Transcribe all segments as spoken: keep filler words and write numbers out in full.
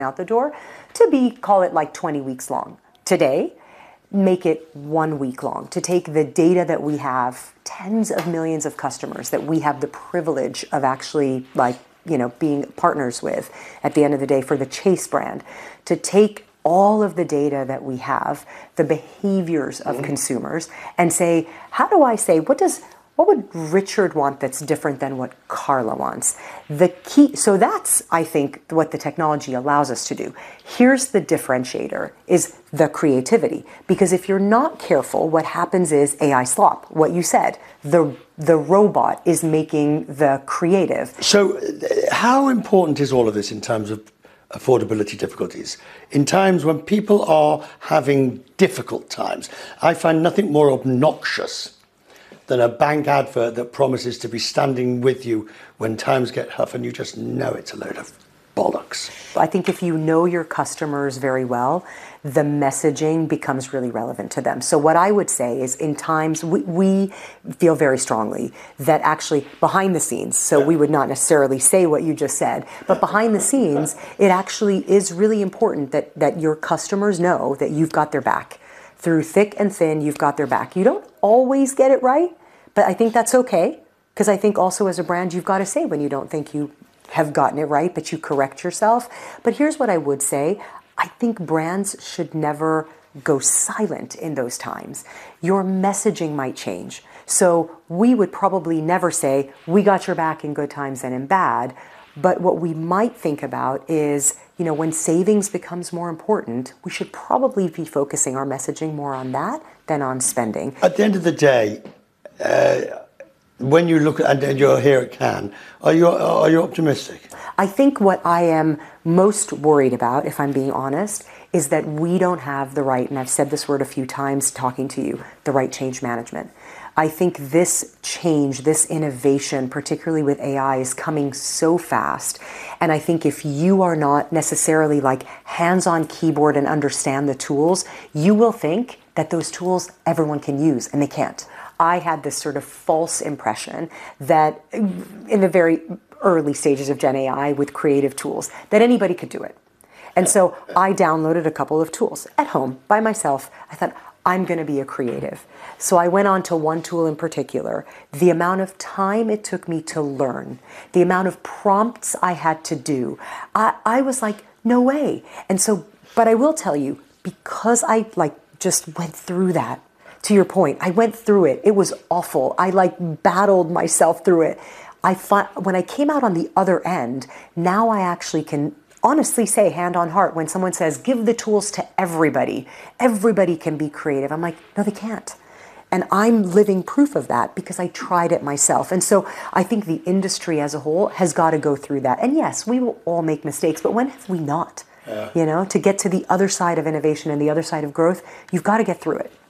out the door to be, call it like twenty weeks long. Today, make it one week long, to take the data that we have, tens of millions of customers that we have the privilege of actually like, you know, being partners with at the end of the day for the Chase brand, to take all of the data that we have, the behaviors of mm-hmm. consumers, and say, how do I say, what does What would Richard want that's different than what Carla wants? The key, so that's, I think, what the technology allows us to do. Here's the differentiator, is the creativity. Because if you're not careful, what happens is A I slop, what you said. The, the robot is making the creative. So how important is all of this in terms of affordability difficulties? In times when people are having difficult times, I find nothing more obnoxious than a bank advert that promises to be standing with you when times get tough and you just know it's a load of bollocks. I think if you know your customers very well, the messaging becomes really relevant to them. So what I would say is in times, we, we feel very strongly that actually behind the scenes, so yeah. we would not necessarily say what you just said, but behind the scenes, it actually is really important that, that your customers know that you've got their back. Through thick and thin, you've got their back. You don't always get it right, but I think that's okay, because I think also as a brand, you've got to say when you don't think you have gotten it right, but you correct yourself. But here's what I would say. I think brands should never go silent in those times. Your messaging might change. So we would probably never say, we got your back in good times and in bad. But what we might think about is, you know, when savings becomes more important, we should probably be focusing our messaging more on that than on spending. At the end of the day, uh, when you look at, and you're here at Cannes, are you, are you optimistic? I think what I am most worried about, if I'm being honest, is that we don't have the right, and I've said this word a few times talking to you, the right change management. I think this change, this innovation, particularly with A I, is coming so fast. And I think if you are not necessarily like hands-on keyboard and understand the tools, you will think that those tools everyone can use, and they can't. I had this sort of false impression that in the very early stages of Gen A I with creative tools, that anybody could do it. And so I downloaded a couple of tools at home by myself. I thought, I'm going to be a creative. So I went on to one tool in particular. The amount of time it took me to learn, the amount of prompts I had to do, I, I was like, no way. And so, but I will tell you, because I like just went through that, to your point, I went through it. It was awful. I like battled myself through it. I find, when I came out on the other end, now I actually can honestly say, hand on heart, when someone says, give the tools to everybody, everybody can be creative. I'm like, no, they can't. And I'm living proof of that because I tried it myself. And so I think the industry as a whole has got to go through that. And yes, we will all make mistakes, but when have we not? Yeah. You know, to get to the other side of innovation and the other side of growth, you've got to get through it.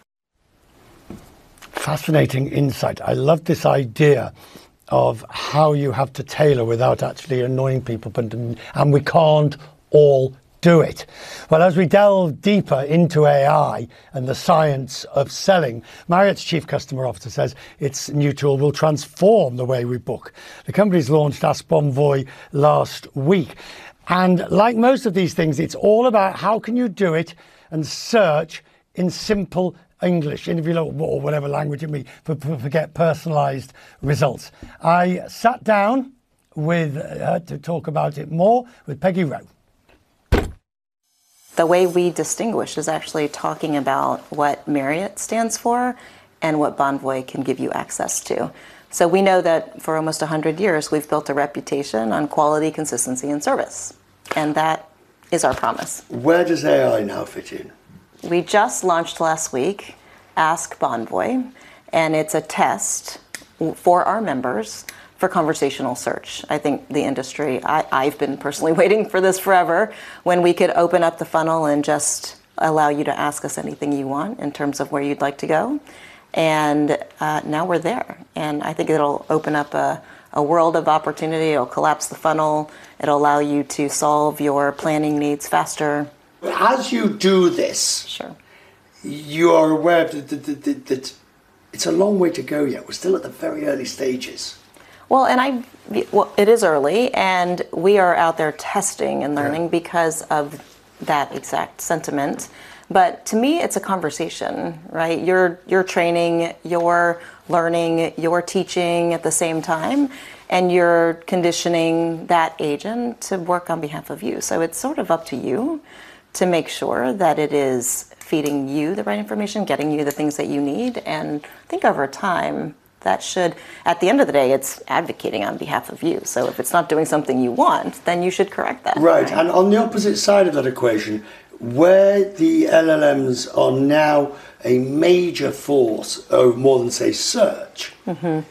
Fascinating insight. I love this idea of how you have to tailor without actually annoying people, but and we can't all do it. Well, as we delve deeper into A I and the science of selling, Marriott's Chief Customer Officer says its new tool will transform the way we book. The company's launched Ask Bonvoy last week. And like most of these things, it's all about how can you do it and search in simple English, in or whatever language it may, for, for get personalised results. I sat down with her to talk about it more with Peggy Rowe. The way we distinguish is actually talking about what Marriott stands for and what Bonvoy can give you access to. So we know that for almost one hundred years, we've built a reputation on quality, consistency, and service. And that is our promise. Where does A I now fit in? We just launched last week, Ask Bonvoy, and it's a test for our members for conversational search. I think the industry, I, I've been personally waiting for this forever, when we could open up the funnel and just allow you to ask us anything you want in terms of where you'd like to go. And uh, now we're there. And I think it'll open up a, a world of opportunity. It'll collapse the funnel. It'll allow you to solve your planning needs faster. As you do this, sure, you are aware that, that, that, that it's a long way to go yet. We're still at the very early stages. Well, and I, well, it is early, and we are out there testing and learning yeah. because of that exact sentiment. But to me, it's a conversation, right? You're you're training, you're learning, you're teaching at the same time, and you're conditioning that agent to work on behalf of you. So it's sort of up to you to make sure that it is feeding you the right information, getting you the things that you need, and I think over time, that should, at the end of the day, it's advocating on behalf of you. So if it's not doing something you want, then you should correct that. Right, right? And on the opposite side of that equation, where the L L Ms are now a major force, or more than say search, mm-hmm.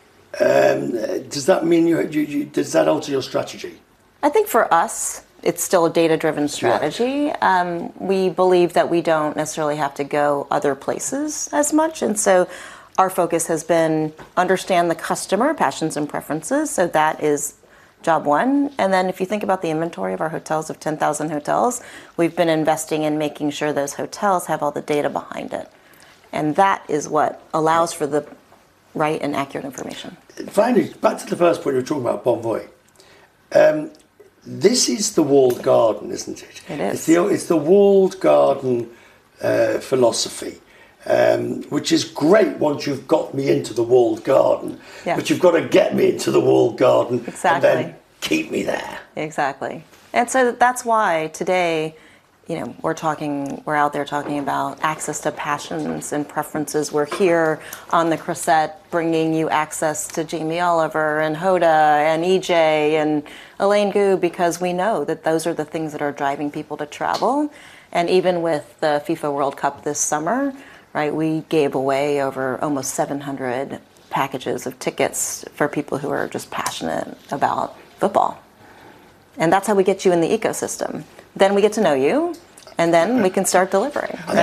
um, does that mean you, you, you, does that alter your strategy? I think for us, it's still a data-driven strategy. Right. Um, we believe that we don't necessarily have to go other places as much, and so our focus has been understand the customer passions and preferences. So that is job one. And then if you think about the inventory of our hotels, of ten thousand hotels, we've been investing in making sure those hotels have all the data behind it. And that is what allows for the right and accurate information. Finally, back to the first point you were talking about, Bonvoy. Um, this is the walled garden, isn't it? It is. It's the, it's the walled garden uh, philosophy. Um, which is great once you've got me into the walled garden, yes. but you've got to get me into the walled garden exactly. and then keep me there. Exactly. And so that's why today, you know, we're talking, we're out there talking about access to passions and preferences. We're here on the Croisette bringing you access to Jamie Oliver and Hoda and E J and Elaine Gu, because we know that those are the things that are driving people to travel. And even with the FIFA World Cup this summer, right, we gave away over almost seven hundred packages of tickets for people who are just passionate about football. And that's how we get you in the ecosystem. Then we get to know you, and then we can start delivering. Right?